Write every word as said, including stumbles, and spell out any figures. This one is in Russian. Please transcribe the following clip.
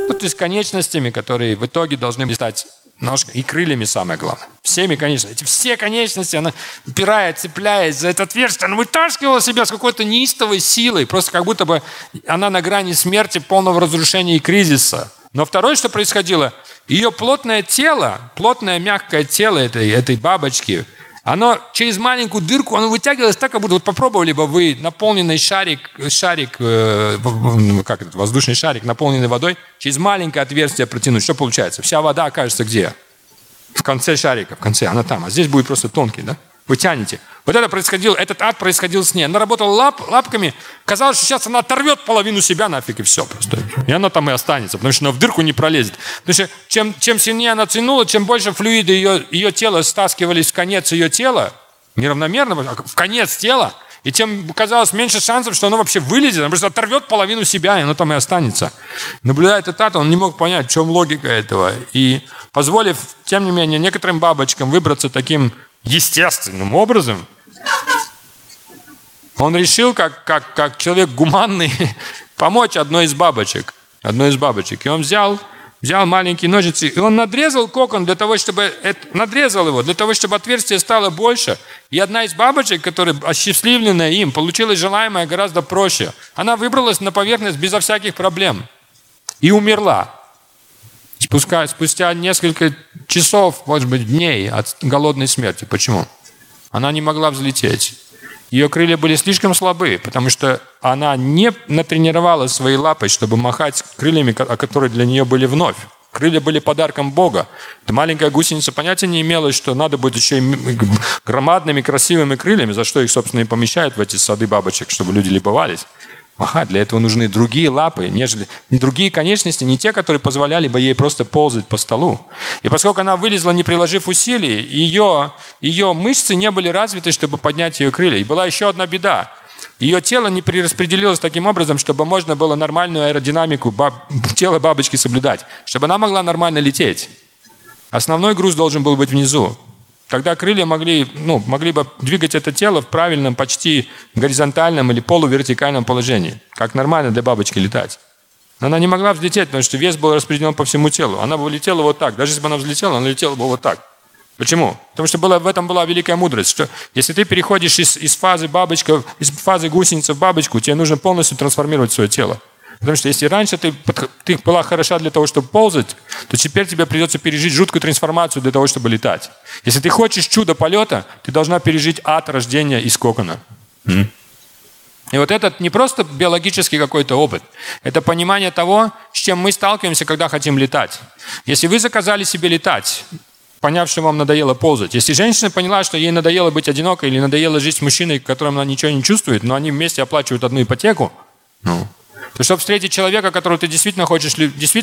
Ну, то есть конечностями, которые в итоге должны стать ножками и крыльями, самое главное. Всеми конечностями. Эти все конечности, она упирает, цепляясь за это отверстие, она вытаскивала себя с какой-то неистовой силой, просто как будто бы она на грани смерти, полного разрушения и кризиса. Но второе, что происходило, ее плотное тело, плотное мягкое тело этой, этой бабочки, оно через маленькую дырку, оно вытягивалось так, как будто вот попробовали бы вы наполненный шарик, шарик э, как это, воздушный шарик, наполненный водой, через маленькое отверстие протянуть. Что получается? Вся вода окажется где? В конце шарика, в конце, она там. А здесь будет просто тонкий, да? Вы тянете. Вот это происходило, этот ад происходил с ней. Она работала лап, лапками. Казалось, что сейчас она оторвет половину себя нафиг, и все просто. И она там и останется, потому что она в дырку не пролезет. Потому что чем, чем сильнее она тянула, чем больше флюиды ее, ее тела стаскивались в конец ее тела, неравномерно, в конец тела, и тем казалось меньше шансов, что она вообще вылезет, она просто оторвет половину себя, и она там и останется. Наблюдая этот ад, он не мог понять, в чем логика этого. И позволив, тем не менее, некоторым бабочкам выбраться таким естественным образом, он решил, как, как, как человек гуманный, помочь одной из бабочек. Одной из бабочек. И он взял, взял маленькие ножницы, и он надрезал кокон для того, чтобы... Это, надрезал его, для того, чтобы отверстие стало больше. И одна из бабочек, которая осчастливленная им, получила желаемое гораздо проще. Она выбралась на поверхность безо всяких проблем. И умерла. Спустя, спустя несколько часов, может быть, дней от голодной смерти. Почему? Она не могла взлететь. Ее крылья были слишком слабы, потому что она не натренировала свои лапы, чтобы махать крыльями, которые для нее были вновь. Крылья были подарком Бога. Эта маленькая гусеница понятия не имела, что надо будет еще и громадными красивыми крыльями, за что их, собственно, и помещают в эти сады бабочек, чтобы люди любовались. Ага, для этого нужны другие лапы, нежели не другие конечности, не те, которые позволяли бы ей просто ползать по столу. И поскольку она вылезла, не приложив усилий, ее, ее мышцы не были развиты, чтобы поднять ее крылья. И была еще одна беда. Ее тело не перераспределилось таким образом, чтобы можно было нормальную аэродинамику баб... тела бабочки соблюдать, чтобы она могла нормально лететь. Основной груз должен был быть внизу. Тогда крылья могли, ну, могли бы двигать это тело в правильном, почти горизонтальном или полувертикальном положении, как нормально для бабочки летать. Но она не могла взлететь, потому что вес был распределен по всему телу. Она бы летела вот так. Даже если бы она взлетела, она летела бы вот так. Почему? Потому что была, в этом была великая мудрость, что если ты переходишь из, из фазы бабочка, из фазы гусеницы в бабочку, тебе нужно полностью трансформировать свое тело. Потому что если раньше ты, ты была хороша для того, чтобы ползать, то теперь тебе придется пережить жуткую трансформацию для того, чтобы летать. Если ты хочешь чудо полета, ты должна пережить ад рождения из кокона. Mm. И вот этот не просто биологический какой-то опыт, это понимание того, с чем мы сталкиваемся, когда хотим летать. Если вы заказали себе летать, поняв, что вам надоело ползать. Если женщина поняла, что ей надоело быть одинокой или надоело жить с мужчиной, которым она ничего не чувствует, но они вместе оплачивают одну ипотеку, ну, то чтобы встретить человека, которого ты действительно хочешь, действительно